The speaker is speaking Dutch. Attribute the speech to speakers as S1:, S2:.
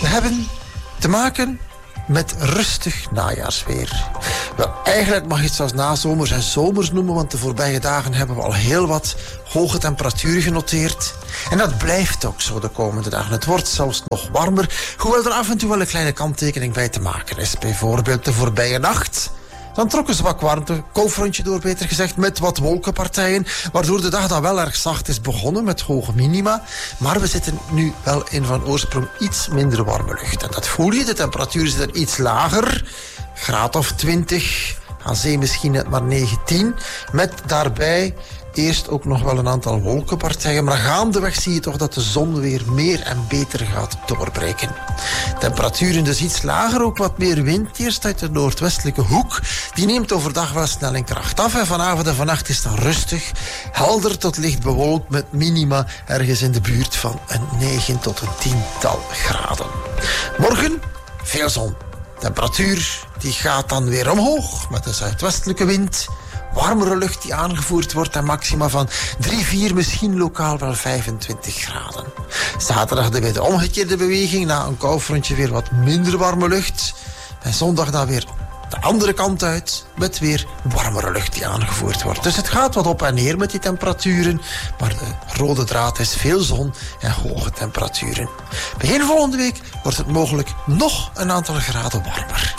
S1: hebben te maken met rustig najaarsweer. Wel, eigenlijk mag je het zelfs nazomers en zomers noemen, want de voorbije dagen hebben we al heel wat hoge temperaturen genoteerd. En dat blijft ook zo de komende dagen. Het wordt zelfs nog warmer, hoewel er af en toe wel een kleine kanttekening bij te maken is. Bijvoorbeeld de voorbije nacht. Dan trok een zwak warmte, koufrontje door, beter gezegd, met wat wolkenpartijen, waardoor de dag dan wel erg zacht is begonnen met hoge minima. Maar we zitten nu wel in van oorsprong iets minder warme lucht. En dat voel je, de temperatuur is er iets lager, graad of 20, aan zee misschien net maar 19, met daarbij eerst ook nog wel een aantal wolkenpartijen, maar gaandeweg zie je toch dat de zon weer meer en beter gaat doorbreken. Temperaturen dus iets lager, ook wat meer wind, eerst uit de noordwestelijke hoek. Die neemt overdag wel snel in kracht af en vanavond en vannacht is dan rustig, helder tot licht bewolkt met minima ergens in de buurt van een 9 tot een 10-tal graden. Morgen veel zon. Temperatuur die gaat dan weer omhoog met de zuidwestelijke wind. Warmere lucht die aangevoerd wordt en maxima van 3, 4, misschien lokaal wel 25 graden. Zaterdag weer de omgekeerde beweging. Na een koufrontje weer wat minder warme lucht. En zondag dan weer de andere kant uit met weer warmere lucht die aangevoerd wordt. Dus het gaat wat op en neer met die temperaturen. Maar de rode draad is veel zon en hoge temperaturen. Begin volgende week wordt het mogelijk nog een aantal graden warmer.